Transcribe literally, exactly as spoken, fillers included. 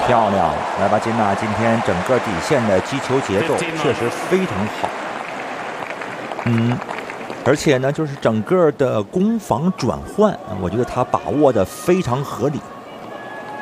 漂亮！莱巴金娜今天整个底线的击球节奏确实非常好。嗯，而且呢，就是整个的攻防转换，我觉得他把握的非常合理。